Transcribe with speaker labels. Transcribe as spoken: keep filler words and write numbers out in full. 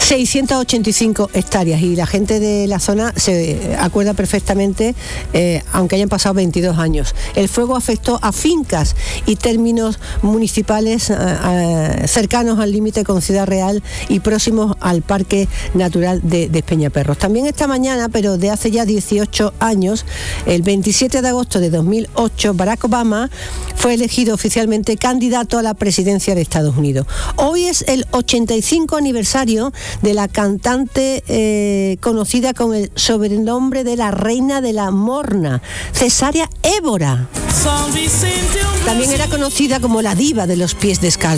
Speaker 1: seiscientas ochenta y cinco hectáreas, y la gente de la zona se acuerda perfectamente, eh, aunque hayan pasado veintidós años. El fuego afectó a fincas y términos municipales eh, eh, cercanos al límite con Ciudad Real y próximos al Parque Natural de, de Peñaperros. También esta mañana, pero de hace ya dieciocho años, el veintisiete de agosto de dos mil ocho, Barack Obama fue elegido oficialmente candidato a la presidencia de Estados Unidos. Hoy es el ochenta y cinco aniversario de la cantante eh, conocida con el sobrenombre de la reina de la morna, Cesárea Évora. También era conocida como la diva de los pies descalzos.